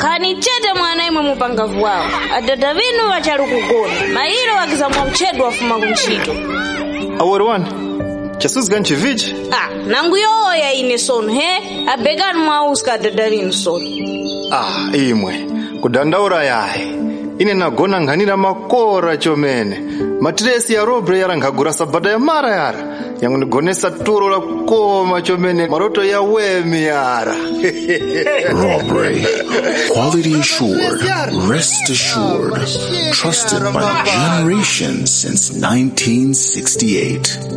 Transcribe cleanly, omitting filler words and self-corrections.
Kani chete mwana imwe mupangavu wawo. Adada vinu wachali kugona. Mailo wakizamwa mchedu wafuma kunchito. Awori wani, chasuzi ganchi viji? Nangu yoya ine sono, he? Abegani mwauska adada vinu sono. Imwe, kudandaura yae. Ine nagona nganira makora chomene. Matiresi ya robre yara ngagura sabada ya mara yara. Yangu nigonesa turo la koma chomene. Maroto ya wemi yara. Robre. Quality assured. Rest assured. Trusted by generations since 1968.